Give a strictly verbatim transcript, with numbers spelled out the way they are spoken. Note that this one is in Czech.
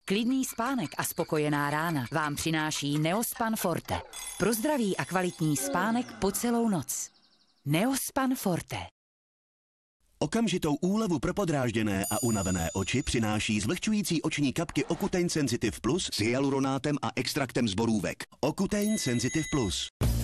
Klidný spánek a spokojená rána vám přináší Neospan Forte. Pro zdravý a kvalitní spánek po celou noc. Neospan Forte. Okamžitou úlevu pro podrážděné a unavené oči přináší zvlhčující oční kapky Ocutein Sensitive Plus s hyaluronátem a extraktem z borůvek. Ocutein Sensitive Plus.